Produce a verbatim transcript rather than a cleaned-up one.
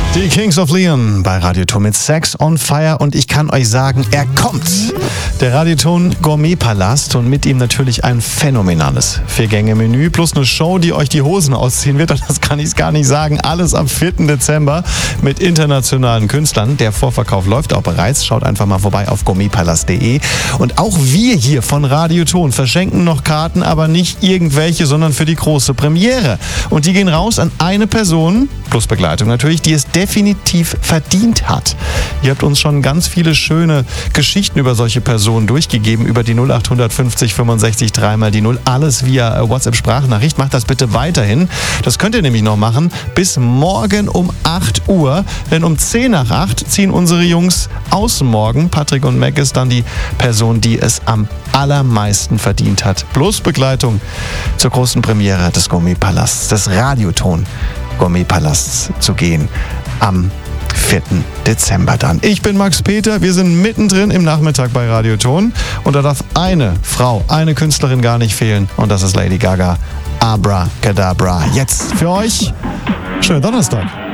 Die Kings of Leon bei Radioton mit Sex on Fire und ich kann euch sagen, er kommt. Der Radioton Gourmet-Palast und mit ihm natürlich ein phänomenales Vier-Gänge-Menü plus eine Show, die euch die Hosen ausziehen wird. Und das kann ich gar nicht sagen. Alles am vierten Dezember mit internationalen Künstlern. Der Vorverkauf läuft auch bereits. Schaut einfach mal vorbei auf gourmetpalast punkt de. Und auch wir hier von Radioton verschenken noch Karten, aber nicht irgendwelche, sondern für die große Premiere. Und die gehen raus an eine Person, plus Begleitung natürlich, die es definitiv verdient hat. Ihr habt uns schon ganz viele schöne Geschichten über solche Personen durchgegeben, über die null acht fünfzig fünfundsechzig drei mal die null. Alles via WhatsApp-Sprachnachricht. Macht das bitte weiterhin. Das könnt ihr nämlich noch machen bis morgen um acht Uhr. Denn um zehn nach acht ziehen unsere Jungs aus morgen. Patrick und Mac ist dann die Person, die es am allermeisten verdient hat. Plus Begleitung zur großen Premiere des Gourmet-Palasts, des Radioton Gourmet-Palasts zu gehen am vierten Dezember dann. Ich bin Max Peter, wir sind mittendrin im Nachmittag bei Radioton und da darf eine Frau, eine Künstlerin gar nicht fehlen und das ist Lady Gaga. Abracadabra. Jetzt für euch, schönen Donnerstag.